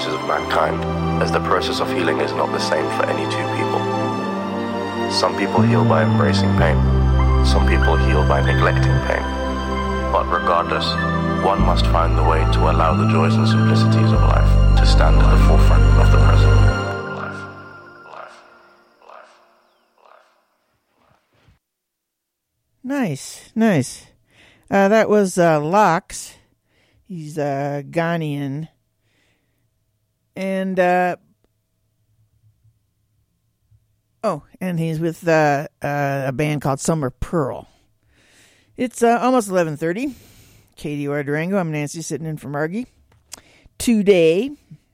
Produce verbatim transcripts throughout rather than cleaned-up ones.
experiences of mankind, as the process of healing is not the same for any two people. Some people heal by embracing pain, some people heal by neglecting pain. But regardless, one must find the way to allow the joys and simplicities of life to stand at the forefront of the present. Life, life, life, life. Nice, nice. Uh, that was uh, Lox. He's uh, Ghanaian. And, uh, oh, and he's with uh, uh, a band called Summer Pearl. It's uh, almost eleven thirty. K D U R Durango. I'm Nancy, sitting in for Margie. Today,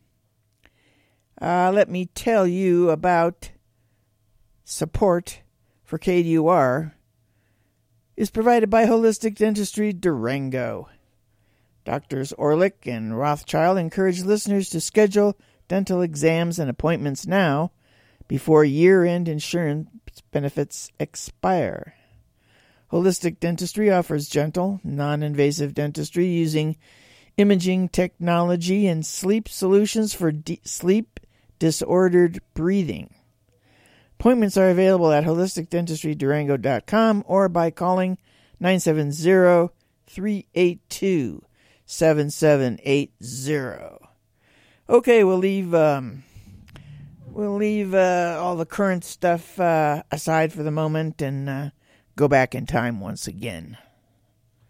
uh, let me tell you about support for K D U R is provided by Holistic Dentistry Durango. Doctors Orlick and Rothschild encourage listeners to schedule dental exams and appointments now before year-end insurance benefits expire. Holistic Dentistry offers gentle, non-invasive dentistry using imaging technology and sleep solutions for de- sleep-disordered breathing. Appointments are available at holistic dentistry durango dot com or by calling nine seven zero, three eight two, seven seven eight zero. Okay, we'll leave um, we'll leave uh, all the current stuff uh, aside for the moment and uh, go back in time once again.